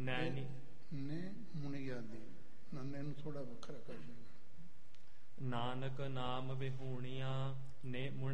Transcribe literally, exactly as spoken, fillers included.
ਨੈਣੀ ਨੇ ਮੁਨੀਆ ਦੀ ਨੰਨੇ ਨੂੰ ਥੋੜਾ ਵੱਖਰਾ ਕਰ ਦੇਣਾ। ਨਾਨਕ ਨਾਮ ਵਿਹੂਣੀਆਂ ਨੇ ਮੁਨ